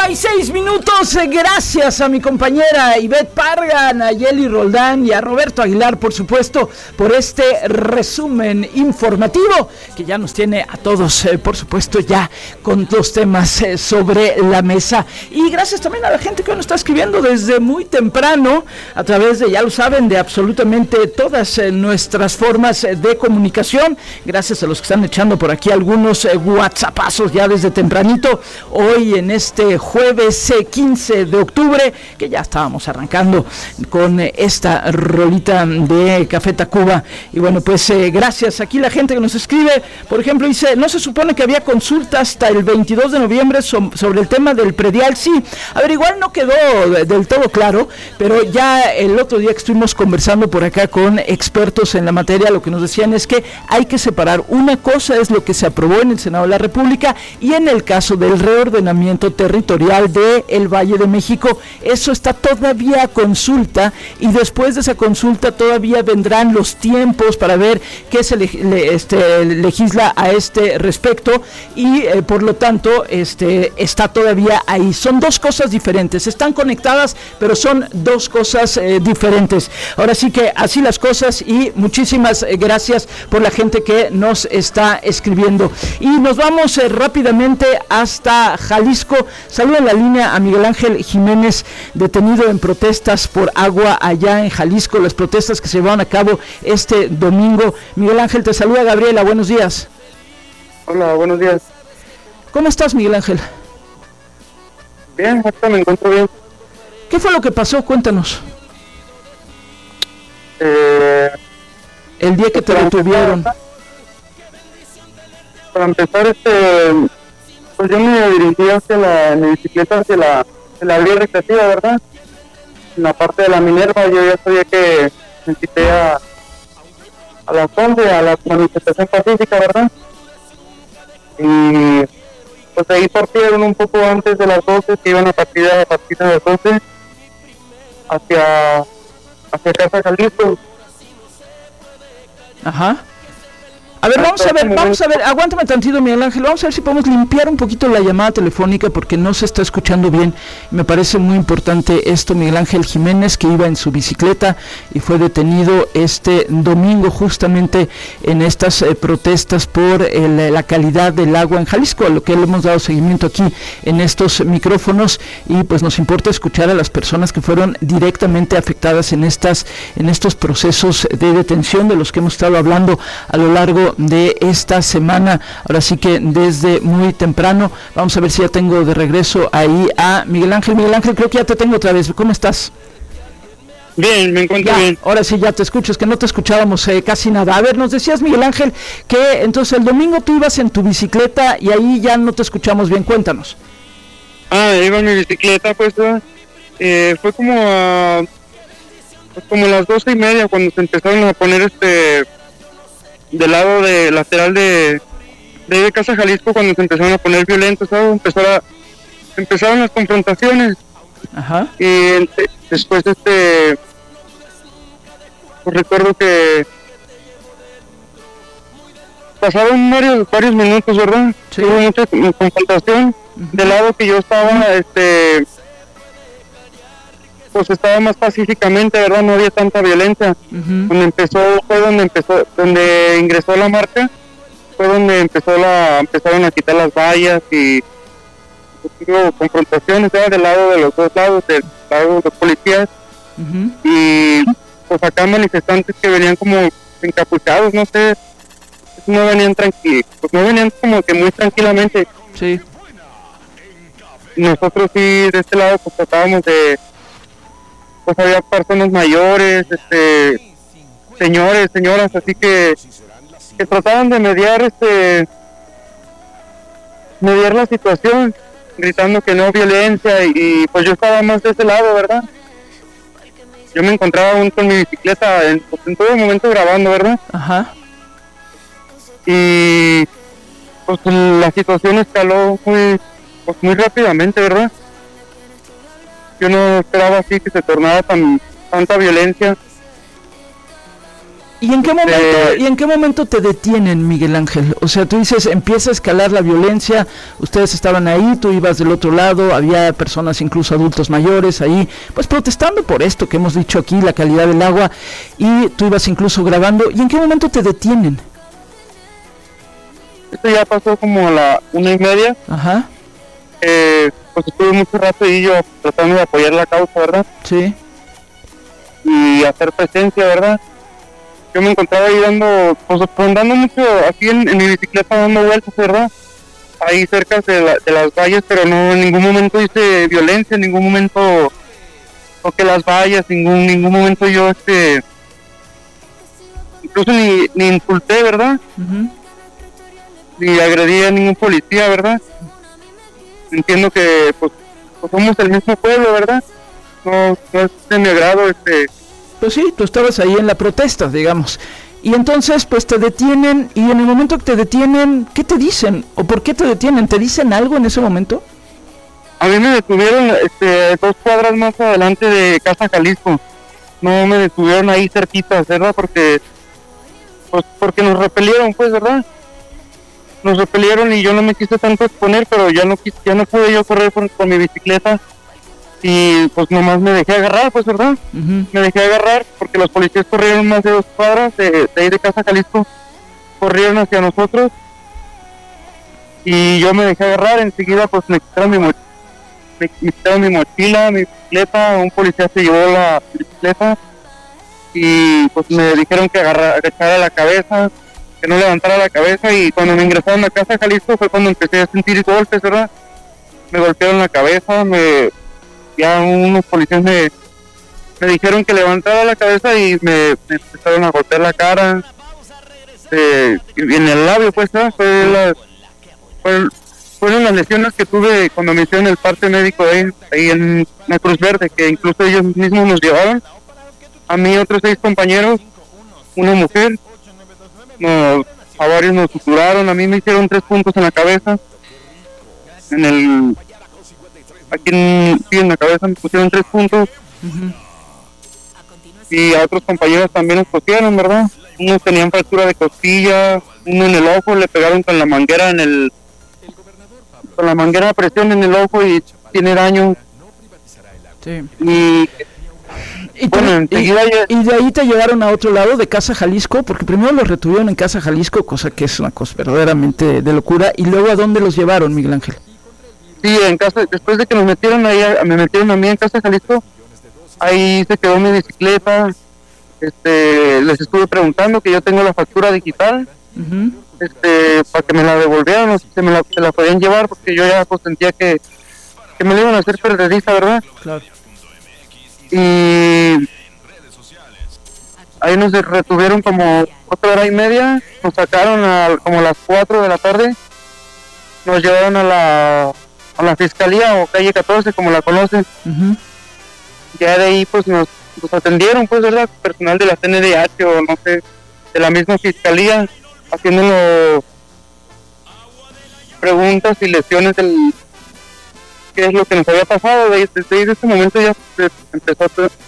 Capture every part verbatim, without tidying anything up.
y seis minutos, gracias a mi compañera Ivette Parga, a Nayeli Roldán y a Roberto Aguilar, por supuesto, por este resumen informativo que ya nos tiene a todos, eh, por supuesto, ya con dos temas eh, sobre la mesa. Y gracias también a la gente que nos está escribiendo desde muy temprano, a través de, ya lo saben, de absolutamente todas eh, nuestras formas eh, de comunicación. Gracias a los que están echando por aquí algunos eh, whatsappazos ya desde tempranito, hoy en este jueves eh, quince de octubre, que ya estábamos arrancando con eh, esta rolita de Café Tacuba. Y bueno, pues eh, gracias. Aquí la gente que nos escribe, por ejemplo, dice, no se supone que había consulta hasta el veintidós de noviembre so- sobre el tema del predial. Sí, a ver, igual no quedó de- del todo claro, pero ya el otro día que estuvimos conversando por acá con expertos en la materia, lo que nos decían es que hay que separar. Una cosa es lo que se aprobó en el Senado de la República, y en el caso del reordenamiento territorial del Valle de México, eso está todavía a consulta, y después de esa consulta todavía vendrán los tiempos para ver qué se le, le, este, legisla a este respecto, y eh, por lo tanto este, está todavía ahí. Son dos cosas diferentes, están conectadas, pero son dos cosas eh, diferentes. Ahora sí que así las cosas, y muchísimas eh, gracias por la gente que nos está escribiendo. Y nos vamos eh, rápidamente hasta Jalisco. Saluda en la línea a Miguel Ángel Jiménez, detenido en protestas por agua allá en Jalisco, las protestas que se llevaron a cabo este domingo. Miguel Ángel, te saluda Gabriela, buenos días. Hola, buenos días. ¿Cómo estás, Miguel Ángel? Bien, ahorita me encuentro bien. ¿Qué fue lo que pasó? Cuéntanos. Eh, El día que te detuvieron. Para empezar, este, pues yo me dirigí hacia la, en mi bicicleta hacia la, hacia la vía recreativa, ¿verdad? En la parte de la Minerva, yo ya sabía que me cité a, a las once, a la manifestación pacífica, ¿verdad? Y pues ahí partieron un poco antes de las doce, que iban a partir a partir de las doce hacia, hacia Casa Jalisco. Ajá. A ver, vamos a ver, vamos a ver, aguántame tantito, Miguel Ángel, vamos a ver si podemos limpiar un poquito la llamada telefónica porque no se está escuchando bien. Me parece muy importante esto. Miguel Ángel Jiménez, que iba en su bicicleta y fue detenido este domingo justamente en estas eh, protestas por el, la calidad del agua en Jalisco, a lo que le hemos dado seguimiento aquí en estos micrófonos, y pues nos importa escuchar a las personas que fueron directamente afectadas en estas, en estos procesos de detención de los que hemos estado hablando a lo largo de esta semana. Ahora sí que desde muy temprano. Vamos a ver si ya tengo de regreso ahí a Miguel Ángel. Miguel Ángel, creo que ya te tengo otra vez. ¿Cómo estás? Bien, me encuentro ya, bien. Ahora sí ya te escucho, es que no te escuchábamos eh, casi nada. A ver, nos decías, Miguel Ángel, que entonces el domingo tú ibas en tu bicicleta y ahí ya no te escuchamos bien. Cuéntanos. Ah, iba en mi bicicleta, pues, eh, fue como a, pues como a las doce y media cuando se empezaron a poner este del lado de lateral de, de Casa Jalisco, cuando se empezaron a poner violentos, ¿sabes? Empezó a, empezaron las confrontaciones. Ajá. Y ente, después este pues recuerdo que pasaron varios varios minutos, ¿verdad? Sí. Hubo mucha confrontación. Uh-huh. Del lado que yo estaba, este pues estaba más pacíficamente, ¿verdad? No había tanta violencia. Uh-huh. Donde empezó, fue donde empezó, donde ingresó la marcha, fue donde empezó la, empezaron a quitar las vallas y hubo confrontaciones, ¿verdad? Del lado de los dos lados, del lado de los policías. Uh-huh. Y pues acá manifestantes que venían como encapuchados, no sé, no venían tranquilos, pues no venían como que muy tranquilamente. Sí. Nosotros sí, de este lado, pues tratábamos de, pues había personas mayores, este, señores, señoras, así que, que trataban de mediar, este, mediar la situación, gritando que no violencia, y, y pues yo estaba más de ese lado, ¿verdad? Yo me encontraba aún con mi bicicleta en, pues, en todo momento grabando, ¿verdad? Ajá. Y pues la situación escaló muy, pues, muy rápidamente, ¿verdad? Yo no esperaba así que se tornara tan tanta violencia. ¿Y en qué momento eh, y en qué momento te detienen, Miguel Ángel? O sea, tú dices, empieza a escalar la violencia, ustedes estaban ahí, tú ibas del otro lado, había personas, incluso adultos mayores ahí, pues protestando por esto que hemos dicho aquí, la calidad del agua, y tú ibas incluso grabando. ¿Y en qué momento te detienen? Esto ya pasó como a la una y media. Ajá. Eh, pues estuve mucho rato y yo tratando de apoyar la causa, ¿verdad? Sí. Y hacer presencia, ¿verdad? Yo me encontraba ahí dando, pues andando mucho así en, en mi bicicleta, dando vueltas, ¿verdad? Ahí cerca de, la, de las vallas, pero no, en ningún momento hice violencia, en ningún momento toqué las vallas, en ningún, ningún momento yo, este, incluso ni, ni insulté, ¿verdad? Uh-huh. Ni agredí a ningún policía, ¿verdad? Entiendo que, pues, pues somos el mismo pueblo, ¿verdad? No, no es de mi agrado, este... Pues sí, tú estabas ahí en la protesta, digamos. Y entonces, pues te detienen, y en el momento que te detienen, ¿qué te dicen? ¿O por qué te detienen? ¿Te dicen algo en ese momento? A mí me detuvieron este, dos cuadras más adelante de Casa Jalisco. No me detuvieron ahí cerquita, ¿verdad? Porque, pues, porque nos repelieron, pues, ¿verdad? Nos repelieron y yo no me quise tanto exponer, pero ya no quise, ya no pude yo correr con, con mi bicicleta. Y pues nomás me dejé agarrar, pues, ¿verdad? Uh-huh. Me dejé agarrar porque los policías corrieron más de dos cuadras de, de ahí de Casa Jalisco, corrieron hacia nosotros y yo me dejé agarrar. Enseguida pues me quitaron mi, mo- me, me quitaron mi mochila, mi bicicleta, un policía se llevó la bicicleta y pues me dijeron que agarra, agachara la cabeza, que no levantara la cabeza, y cuando me ingresaron a Casa Jalisco fue cuando empecé a sentir golpes, ¿verdad? Me golpearon la cabeza, me... ya unos policías me, me dijeron que levantara la cabeza y me, me empezaron a golpear la cara, eh, en el labio, pues, ¿no? Fue la, fue, fueron las lesiones que tuve cuando me hicieron el parte médico ahí, ahí en la Cruz Verde, que incluso ellos mismos nos llevaron, a mí otros seis compañeros, una mujer, nos, a varios nos suturaron, a mí me hicieron tres puntos en la cabeza, en el... aquí en, sí, en la cabeza me pusieron tres puntos. Uh-huh. Y a otros compañeros también nos pusieron, ¿verdad? Unos tenían fractura de costilla, uno en el ojo, le pegaron con la manguera en el con la manguera a presión en el ojo y tiene daño. Sí. Y, ¿Y, bueno, y, ya... y de ahí te llevaron a otro lado, de Casa Jalisco, porque primero los retuvieron en Casa Jalisco, cosa que es una cosa verdaderamente de locura, y luego ¿a dónde los llevaron, Miguel Ángel? Sí, en casa, después de que nos metieron ahí, me metieron a mí en Casa Jalisco, ahí se quedó mi bicicleta, este, les estuve preguntando que yo tengo la factura digital, uh-huh. este, para que me la devolvieran, o si se me la, se la podían llevar, porque yo ya pues sentía que, que me la iban a hacer perdediza, ¿verdad? Claro. Y ahí nos retuvieron como otra hora y media, nos sacaron a como las cuatro de la tarde, nos llevaron a la a la fiscalía o calle catorce, como la conocen. Uh-huh. Ya de ahí pues nos, nos atendieron, pues, ¿verdad? Personal de la C N D H o no sé, de la misma fiscalía, haciéndonos preguntas y lesiones del qué es lo que nos había pasado. De, desde ahí, de ese momento ya pues, empezó a,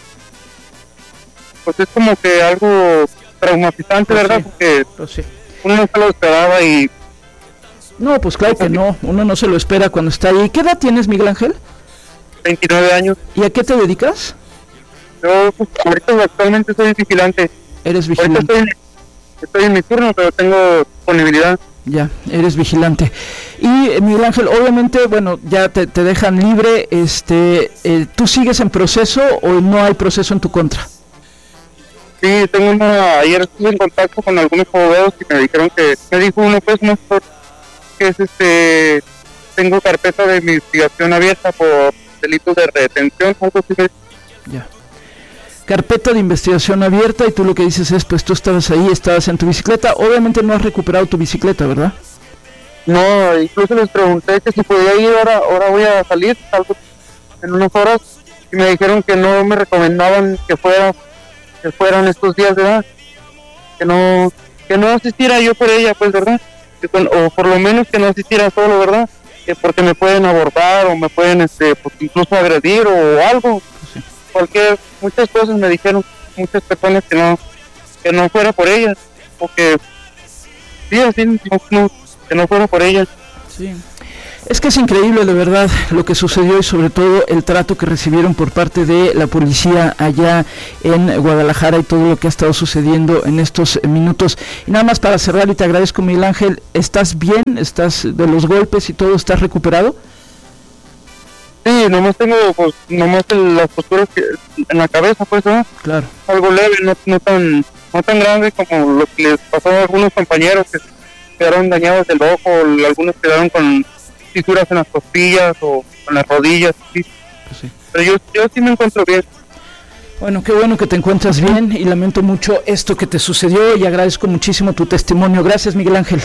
pues es como que algo traumatizante, pues, ¿verdad? Sí. Porque pues, sí. uno no se lo esperaba y no, pues claro que no, uno no se lo espera cuando está ahí. ¿Qué edad tienes, Miguel Ángel? veintinueve años. ¿Y a qué te dedicas? Yo, pues, ahorita actualmente soy vigilante. Eres vigilante. Estoy, estoy en mi turno, pero tengo disponibilidad. Ya, eres vigilante. Y eh, Miguel Ángel, obviamente, bueno, ya te, te dejan libre, este, eh, ¿tú sigues en proceso o no hay proceso en tu contra? Sí, tengo una, ayer estuve en contacto con algunos abogados y me dijeron que, me dijo uno, pues, no, que es este, tengo carpeta de investigación abierta por delitos de retención, algo así. Ya. Carpeta de investigación abierta, y tú lo que dices es, pues tú estabas ahí, estabas en tu bicicleta, obviamente no has recuperado tu bicicleta, ¿verdad? No, incluso les pregunté que si podía ir, ahora, ahora voy a salir, salgo en unas horas, y me dijeron que no me recomendaban que fuera, que fueran estos días, ¿verdad? Que no, que no asistiera yo por ella, pues, ¿verdad? Que, o por lo menos que no asistiera solo, ¿verdad? Que porque me pueden abordar o me pueden, este, pues, incluso agredir o algo. Sí. Cualquier, muchas cosas me dijeron, muchas personas que no, que no fuera por ella, o que sí, así, no, no, que no fuera por ella. Sí. Es que es increíble, de verdad, lo que sucedió y sobre todo el trato que recibieron por parte de la policía allá en Guadalajara y todo lo que ha estado sucediendo en estos minutos. Y nada más para cerrar, y te agradezco, Miguel Ángel, ¿estás bien? ¿Estás de los golpes y todo? ¿Estás recuperado? Sí, nomás tengo, pues, nomás el, las posturas que, en la cabeza, pues, ¿no? Claro. Algo leve, no, no tan no tan grande como lo que les pasó a algunos compañeros que quedaron dañados del ojo, o algunos quedaron con fisuras en las costillas o en las rodillas, sí. Pues sí. Pero yo, yo sí me encuentro bien. Bueno, qué bueno que te encuentras bien y lamento mucho esto que te sucedió y agradezco muchísimo tu testimonio. Gracias, Miguel Ángel.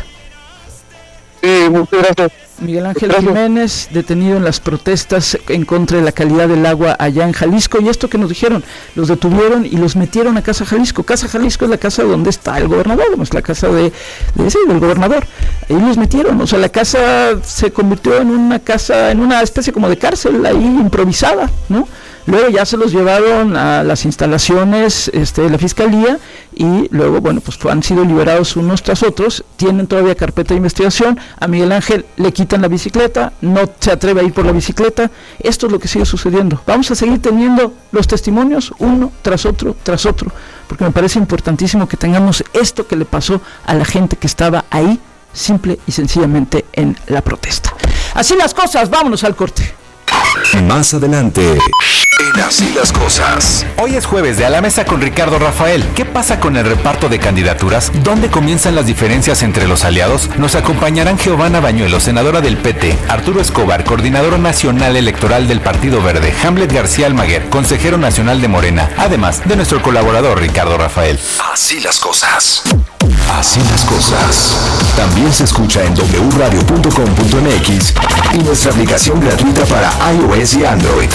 Sí, muchas gracias. Miguel Ángel Jiménez, detenido en las protestas en contra de la calidad del agua allá en Jalisco. Y esto que nos dijeron, los detuvieron y los metieron a Casa Jalisco. Casa Jalisco es la casa donde está el gobernador, es la casa de, de sí, del gobernador. Ahí los metieron, o sea, la casa se convirtió en una casa, en una especie como de cárcel ahí improvisada, ¿no? Luego ya se los llevaron a las instalaciones este, de la fiscalía y luego, bueno, pues han sido liberados unos tras otros. Tienen todavía carpeta de investigación. A Miguel Ángel le quitan la bicicleta, no se atreve a ir por la bicicleta. Esto es lo que sigue sucediendo. Vamos a seguir teniendo los testimonios uno tras otro, tras otro, porque me parece importantísimo que tengamos esto que le pasó a la gente que estaba ahí, simple y sencillamente en la protesta. Así las cosas, vámonos al corte. Más adelante, en Así las Cosas. Hoy es jueves de A la Mesa con Ricardo Rafael. ¿Qué pasa con el reparto de candidaturas? ¿Dónde comienzan las diferencias entre los aliados? Nos acompañarán Giovanna Bañuelos, senadora del P T, Arturo Escobar, coordinador nacional electoral del Partido Verde, Hamlet García Almaguer, consejero nacional de Morena, además de nuestro colaborador Ricardo Rafael. Así las cosas. Así las cosas. También se escucha en doble u radio punto com punto m x y nuestra aplicación gratuita para iOS y Android.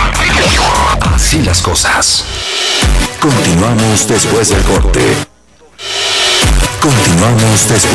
Así las cosas. Continuamos después del corte. Continuamos después.